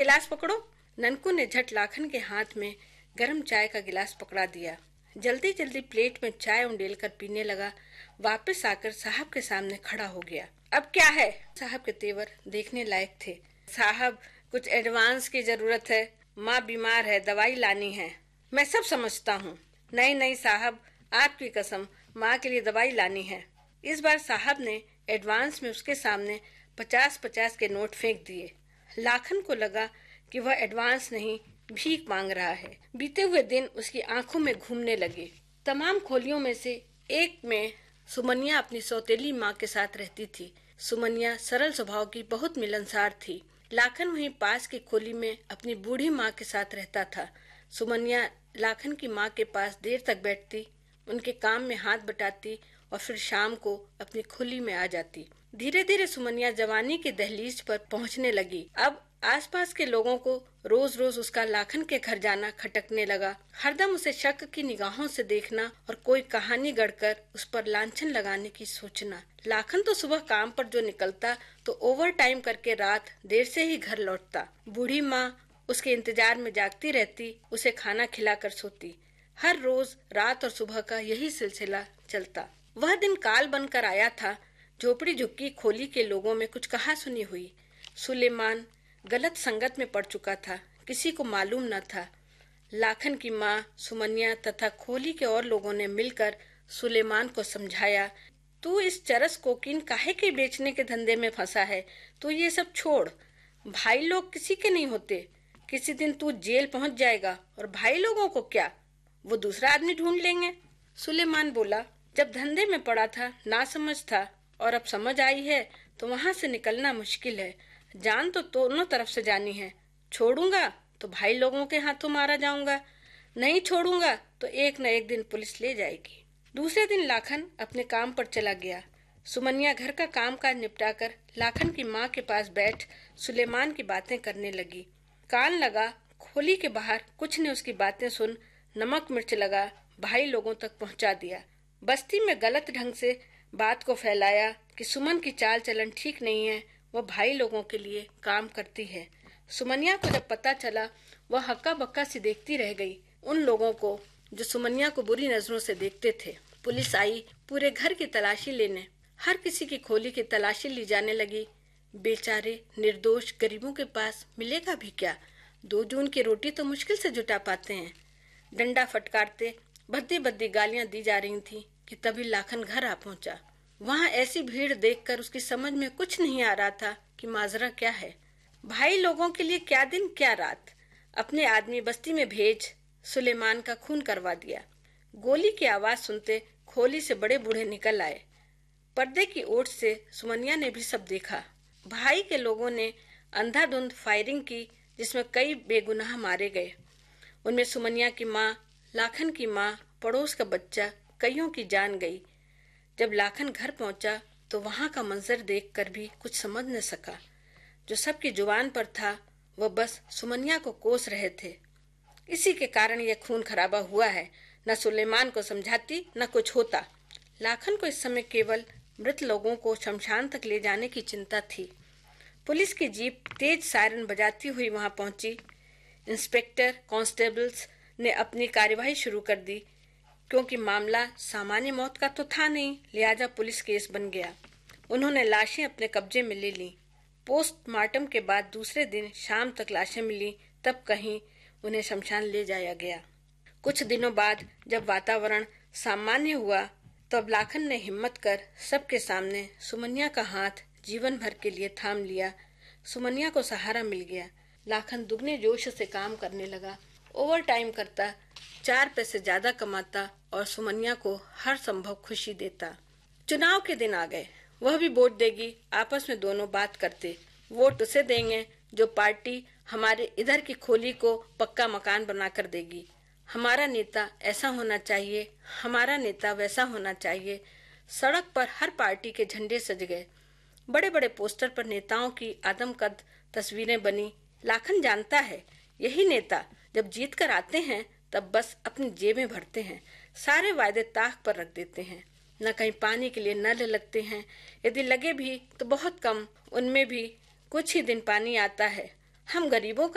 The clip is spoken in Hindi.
गिलास पकड़ो। ननकू ने झट लाखन के हाथ में गर्म चाय का गिलास पकड़ा दिया। जल्दी जल्दी प्लेट में चाय उंडेल कर पीने लगा। वापस आकर साहब के सामने खड़ा हो गया। अब क्या है? साहब के तेवर देखने लायक थे। साहब, कुछ एडवांस की जरूरत है। माँ बीमार है, दवाई लानी है। मैं सब समझता हूँ। नहीं साहब, आपकी कसम, माँ के लिए दवाई लानी है। इस बार साहब ने एडवांस में उसके सामने 50-50 के नोट फेंक दिए। लाखन को लगा कि वह एडवांस नहीं, भीख मांग रहा है। बीते हुए दिन उसकी आंखों में घूमने लगे। तमाम खोलियों में से एक में सुमनिया अपनी सौतेली माँ के साथ रहती थी। सुमनिया सरल स्वभाव की बहुत मिलनसार थी। लाखन वहीं पास की खोली में अपनी बूढ़ी माँ के साथ रहता था। सुमनिया लाखन की माँ के पास देर तक बैठती, उनके काम में हाथ बटाती और फिर शाम को अपनी खोली में आ जाती। धीरे धीरे सुमनिया जवानी की दहलीज पर पहुँचने लगी। अब आसपास के लोगों को रोज रोज उसका लाखन के घर जाना खटकने लगा। हरदम उसे शक की निगाहों से देखना और कोई कहानी गढ़कर उस पर लांछन लगाने की सोचना। लाखन तो सुबह काम पर जो निकलता तो ओवर टाइम करके रात देर से ही घर लौटता। बूढ़ी माँ उसके इंतजार में जागती रहती, उसे खाना खिलाकर सोती। हर रोज रात और सुबह का यही सिलसिला चलता। वह दिन काल बनकर आया था। झोपड़ी झुग्गी खोली के लोगों में कुछ कहा सुनी हुई। सुलेमान गलत संगत में पड़ चुका था, किसी को मालूम न था। लाखन की माँ, सुमनिया तथा खोली के और लोगों ने मिलकर सुलेमान को समझाया, तू इस चरस कोकीन काहे के बेचने के धंधे में फंसा है? तू ये सब छोड़। भाई लोग किसी के नहीं होते। किसी दिन तू जेल पहुंच जाएगा और भाई लोगों को क्या, वो दूसरा आदमी ढूंढ लेंगे। सुलेमान बोला, जब धंधे में पड़ा था ना समझ था, और अब समझ आई है तो वहाँ से निकलना मुश्किल है। जान तो दोनों तरफ से जानी है। छोड़ूंगा तो भाई लोगों के हाथों मारा जाऊंगा, नहीं छोड़ूंगा तो एक न एक दिन पुलिस ले जाएगी। दूसरे दिन लाखन अपने काम पर चला गया। सुमनिया घर का काम काज निपटाकर लाखन की माँ के पास बैठ सुलेमान की बातें करने लगी। कान लगा खोली के बाहर कुछ ने उसकी बातें सुन नमक मिर्च लगा भाई लोगों तक पहुंचा दिया। बस्ती में गलत ढंग से बात को फैलाया कि सुमन की चाल चलन ठीक नहीं है, वह भाई लोगों के लिए काम करती है। सुमनिया को जब पता चला, वह हक्का बक्का सी देखती रह गई उन लोगों को जो सुमनिया को बुरी नजरों से देखते थे। पुलिस आई पूरे घर की तलाशी लेने। हर किसी की खोली की तलाशी ली जाने लगी। बेचारे निर्दोष गरीबों के पास मिलेगा भी क्या? 2 जून की रोटी तो मुश्किल से जुटा पाते हैं। डंडा फटकारते भद्दी भद्दी गालियां दी जा रही थी कि तभी लाखन घर आ पहुंचा। वहां ऐसी भीड़ देखकर उसकी समझ में कुछ नहीं आ रहा था कि माजरा क्या है। भाई लोगों के लिए क्या दिन क्या रात। अपने आदमी बस्ती में भेज सुलेमान का खून करवा दिया। गोली की आवाज सुनते खोली से बड़े बूढ़े निकल आए। पर्दे की ओट से सुमनिया ने भी सब देखा। भाई के लोगों ने अंधाधुंध फायरिंग की जिसमें कई बेगुनाह मारे गए। उनमें सुमनिया की माँ, लाखन की माँ, पड़ोस का बच्चा, कईयों की जान गई। जब लाखन घर पहुंचा तो वहां का मंजर देखकर भी कुछ समझ न सका। जो सबकी जुबान पर था वह बस सुमनिया को कोस रहे थे। इसी के कारण यह खून खराबा हुआ है। न सुलेमान को समझाती न कुछ होता। लाखन को इस समय केवल मृत लोगों को शमशान तक ले जाने की चिंता थी। पुलिस की जीप तेज सायरन बजाती हुई वहां पहुंची। इंस्पेक्टर, कांस्टेबल्स ने अपनी कार्यवाही शुरू कर दी। क्योंकि मामला सामान्य मौत का तो था नहीं, लिहाजा पुलिस केस बन गया। उन्होंने लाशें अपने कब्जे में ले ली। पोस्टमार्टम के बाद दूसरे दिन शाम तक लाशें मिली, तब कहीं उन्हें शमशान ले जाया गया। कुछ दिनों बाद जब वातावरण सामान्य हुआ तब लाखन ने हिम्मत कर सबके सामने सुमनिया का हाथ जीवन भर के लिए थाम लिया। सुमनिया को सहारा मिल गया। लाखन दुगने जोश से काम करने लगा। ओवर टाइम करता, 4 पैसे ज्यादा कमाता और सुमनिया को हर संभव खुशी देता। चुनाव के दिन आ गए। वह भी वोट देगी। आपस में दोनों बात करते, वोट उसे देंगे जो पार्टी हमारे इधर की खोली को पक्का मकान बनाकर देगी। हमारा नेता ऐसा होना चाहिए, हमारा नेता वैसा होना चाहिए। सड़क पर हर पार्टी के झंडे सज गए। बड़े बड़े पोस्टर पर नेताओं की आदमकद तस्वीरें बनी। लाखन जानता है यही नेता जब जीत कर आते हैं तब बस अपनी जेबें भरते हैं, सारे वायदे ताक पर रख देते हैं। न कहीं पानी के लिए नल लगते हैं, यदि लगे भी तो बहुत कम, उनमें भी कुछ ही दिन पानी आता है। हम गरीबों का